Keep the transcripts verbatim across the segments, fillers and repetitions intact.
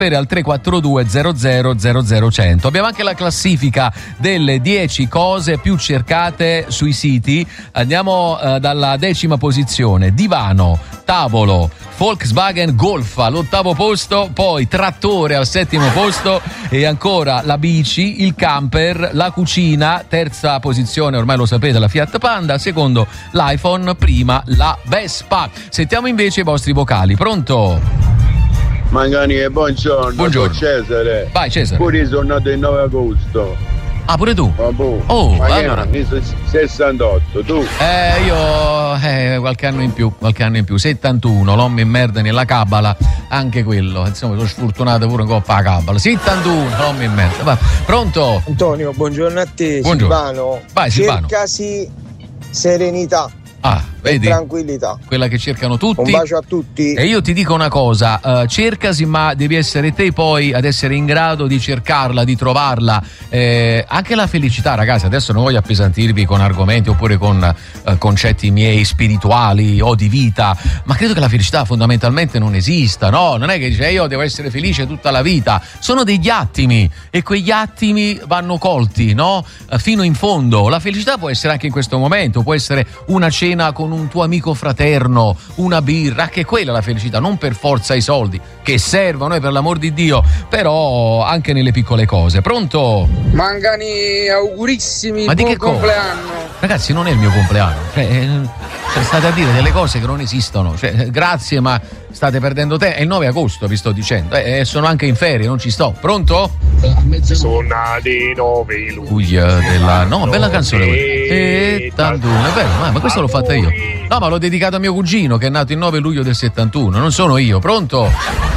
al tre quattro due zero zero zero zero cento. Abbiamo anche la classifica delle dieci cose più cercate sui siti. Andiamo eh, dalla decima posizione: divano, tavolo, Volkswagen Golf all'ottavo posto, poi trattore al settimo posto e ancora la bici, il camper, la cucina, terza posizione ormai lo sapete la Fiat Panda, secondo l'iPhone, prima la Vespa. Sentiamo invece i vostri vocali. Pronto? Mangani e buongiorno. Buongiorno. Cesare. Vai Cesare. Pure io sono nato il nove agosto. Ah, pure tu? Vabbè. Oh, ma allora. che sessantotto, tu? Eh, io eh, qualche anno in più, qualche anno in più, settantuno, l'uomo in merda nella cabala, anche quello, insomma, sono sfortunato pure un po' a cabala. settantuno, l'uomo in merda. Va. Pronto? Antonio, buongiorno a te. Buongiorno. Silvano. Vai, Silvano. Cercasi serenità. Ah, vedi? E tranquillità. Quella che cercano tutti. Un bacio a tutti. E io ti dico una cosa, uh, cercasi, ma devi essere te poi ad essere in grado di cercarla, di trovarla. Eh, anche la felicità, ragazzi, adesso non voglio appesantirvi con argomenti oppure con uh, concetti miei spirituali o di vita, ma credo che la felicità fondamentalmente non esista, no? Non è che dice io devo essere felice tutta la vita, sono degli attimi e quegli attimi vanno colti, no? Uh, fino in fondo. La felicità può essere anche in questo momento, può essere una cena con un tuo amico fraterno, una birra, anche quella è la felicità, non per forza i soldi che servono, eh, per l'amor di Dio, però anche nelle piccole cose. Pronto? Mangani, augurissimi, ma di buon che cosa? compleanno. Ragazzi, non è il mio compleanno, cioè, eh, cioè, state a dire delle cose che non esistono, cioè, eh, grazie, ma state perdendo tempo. È il nove agosto, vi sto dicendo, eh, eh, sono anche in ferie, non ci sto. Pronto? Sono nati nove luglio della... No, bella canzone settantuno, è vero, ma, ma questo l'ho fatta io. No, ma l'ho dedicato a mio cugino che è nato il nove luglio del settantuno, non sono io. Pronto?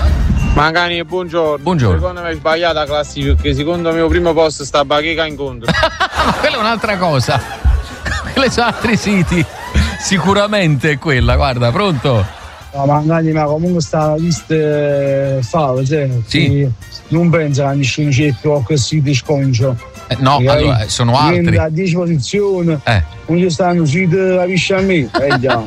Mangani, buongiorno. Buongiorno. Secondo me è sbagliata la classifica, perché secondo me il primo posto sta Bacheca incontro. Ma quella è un'altra cosa. Quelli sono altri siti. Sicuramente è quella, guarda, pronto? No, Mangani, ma comunque sta la lista fava, cioè, sì. Non pensa che nessuno c'è più così di sconcio. Eh, no, e allora eh, sono altri. A dieci posizioni, eh. non ci stanno sui capisci a me. Eh, già.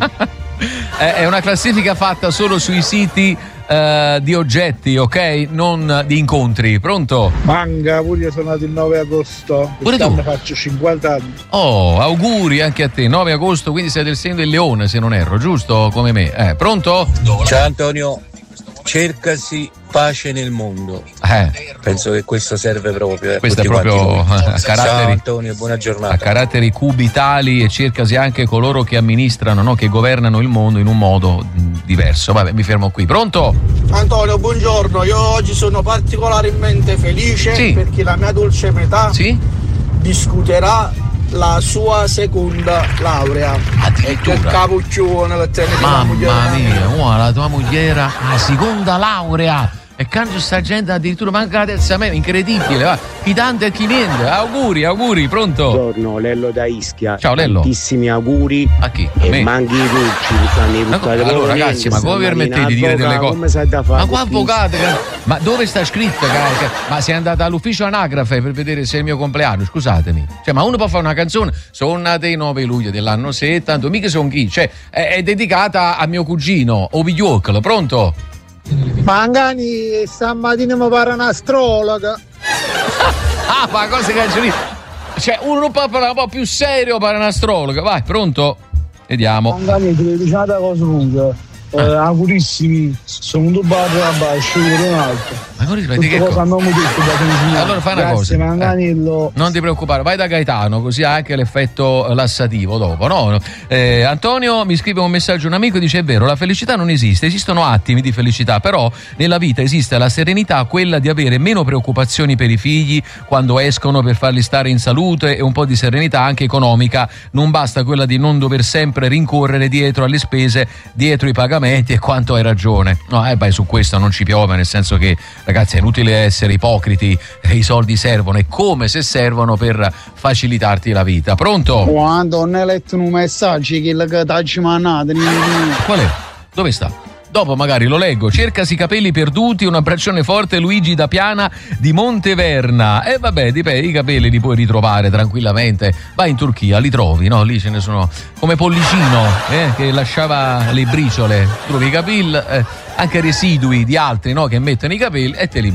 È una classifica fatta solo sui siti uh, di oggetti, ok? Non di incontri. Pronto? Manga, pure io sono nato il nove agosto. Pure tu? Faccio cinquanta anni. Oh, auguri anche a te. nove agosto, quindi sei del segno del leone, se non erro, giusto? Come me. Eh, pronto? Ciao Antonio. Cercasi pace nel mondo. Eh. Penso che questo serve proprio. Eh, questo è proprio a caratteri, ciao Antonio, buona giornata. A caratteri cubitali, e cercasi anche coloro che amministrano, no? Che governano il mondo in un modo diverso. Vabbè, mi fermo qui. Pronto? Antonio, buongiorno. Io oggi sono particolarmente felice, sì, perché la mia dolce metà, sì, discuterà la sua seconda laurea. Addirittura. E che capuccione la mamma mia, oh, la tua mogliera, la seconda laurea. E canto sta gente addirittura manca la terza media, incredibile, va. Chi tanto e chi niente. Auguri, auguri, pronto? Buongiorno, Lello da Ischia. Ciao Lello. Tantissimi auguri. A chi? A e me? Manghi i dolci. Ma, allora ragazzi, ma come vi permettete di dire delle cose? Come sai da fare? Ma qua avvocato, ma dove sta scritto? Ma sei andata all'ufficio anagrafe per vedere se è il mio compleanno? Scusatemi. Cioè, ma uno può fare una canzone, sono nate il nove luglio dell'anno settanta, mica sono chi? Cioè, è, è dedicata a mio cugino, Ovidiocolo, pronto? Mangani, stamattina mi pare un'astrologa. Ah, ma cosa che c'è lì? Cioè, uno può parlare un po' più serio per un'astrologa. Vai, pronto? Vediamo. Mangani, ti dico una cosa lunga. Eh, augurissimi, sono un dubbato a basso, un altro. Ma non ripeti che cosa? Detto, allora fai una grazie, cosa. Manganello. Eh, non ti preoccupare, vai da Gaetano, così ha anche l'effetto lassativo dopo, no? Eh, Antonio mi scrive un messaggio, un amico dice: è vero, la felicità non esiste, esistono attimi di felicità, però nella vita esiste la serenità, quella di avere meno preoccupazioni per i figli quando escono, per farli stare in salute, e un po' di serenità anche economica. Non basta quella di non dover sempre rincorrere dietro alle spese, dietro i pagamenti, e quanto hai ragione. No, eh beh, su questo non ci piove, nel senso che, ragazzi, è inutile essere ipocriti, i soldi servono, e come se servono per facilitarti la vita. Pronto? Quando non hai letto un messaggio che la taggi manata. Qual è? Dove sta? Dopo magari lo leggo. Cercasi capelli perduti, un abbraccione forte, Luigi da Piana di Monteverna. E eh, vabbè, dipende, i capelli li puoi ritrovare tranquillamente. Vai in Turchia, li trovi, no? Lì ce ne sono come Pollicino, eh, che lasciava le briciole. Trovi i capelli, eh, anche residui di altri, no? Che mettono i capelli e te li